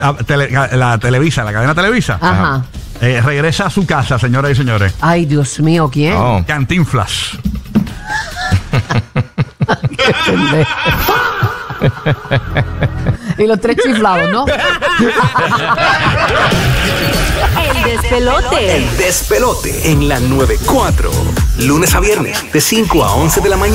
la Televisa, la cadena Televisa. Ajá. Regresa a su casa, señoras y señores. Ay, Dios mío, ¿quién? Oh. Cantinflas. Y los tres chiflados, ¿no? El despelote. El despelote en la 94. Lunes a viernes, de 5 a 11 de la mañana.